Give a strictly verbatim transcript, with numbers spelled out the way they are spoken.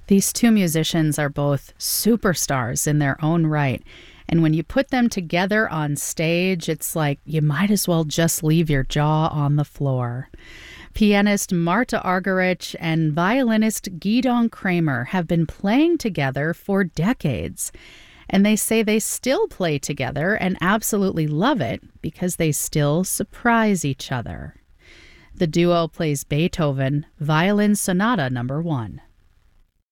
These two musicians are both superstars in their own right. And when you put them together on stage, it's like you might as well just leave your jaw on the floor. Pianist Marta Argerich and violinist Gidon Kramer have been playing together for decades. And they say they still play together and absolutely love it because they still surprise each other. The duo plays Beethoven, Violin Sonata number one.